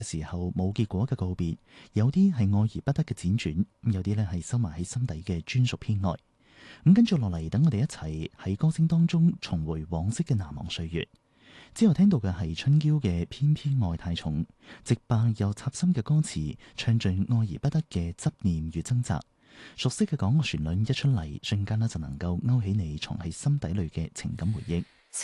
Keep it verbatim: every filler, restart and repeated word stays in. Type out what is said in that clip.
時候冇結果嘅告別，有啲係愛而不得嘅輾轉，有啲呢係收埋喺心底嘅專屬偏愛。咁跟住落嚟，等我哋一齊喺歌聲當中重回往昔嘅難忘歲月。之後聽到嘅係春嬌嘅偏偏愛太重，直白又插心嘅歌詞，唱盡愛而不得嘅執念與掙扎。熟悉嘅港樂旋律一出嚟，瞬間呢就能夠勾起你藏喺心底裏嘅情感回憶。